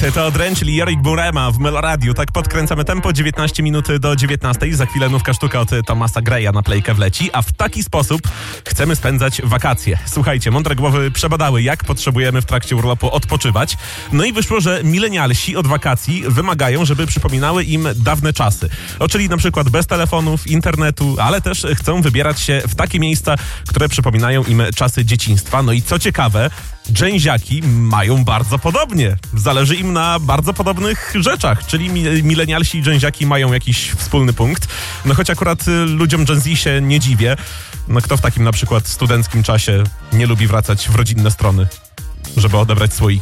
To Dren, czyli Jorik Burema w Meloradiu. Tak podkręcamy tempo, 19 minut do 19. Za chwilę nówka sztuka od Thomasa Greya na playkę wleci, a w taki sposób chcemy spędzać wakacje. Słuchajcie, mądre głowy przebadały, jak potrzebujemy w trakcie urlopu odpoczywać. No i wyszło, że milenialsi od wakacji wymagają, żeby przypominały im dawne czasy. Czyli na przykład bez telefonów, internetu, ale też chcą wybierać się w takie miejsca, które przypominają im czasy dzieciństwa. No i co ciekawe, dżęziaki mają bardzo podobnie. Zależy im na bardzo podobnych rzeczach, czyli milenialsi i dżęziaki mają jakiś wspólny punkt. No choć akurat ludziom Gen Z się nie dziwię. No kto w takim na przykład studenckim czasie nie lubi wracać w rodzinne strony, żeby odebrać słoiki?